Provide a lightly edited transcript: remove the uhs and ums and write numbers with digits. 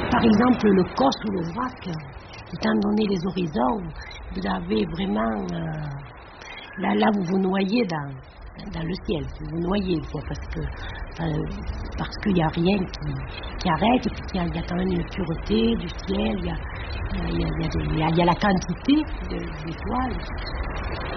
Par exemple, le COS ou le VRAC, étant donné les horizons, vous avez vraiment... là, vous vous noyez dans le ciel, vous vous noyez, quoi, parce qu'il n'y a rien qui arrête, et puis il y a quand même une pureté du ciel, il y a la quantité d'étoiles.